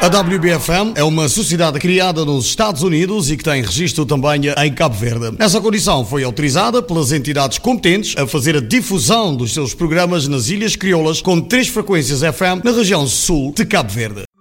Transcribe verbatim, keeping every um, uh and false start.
A W B F M é uma sociedade criada nos Estados Unidos e que tem registro também em Cabo Verde. Essa condição foi autorizada pelas entidades competentes a fazer a difusão dos seus programas nas Ilhas Crioulas com três frequências F M na região sul de Cabo Verde.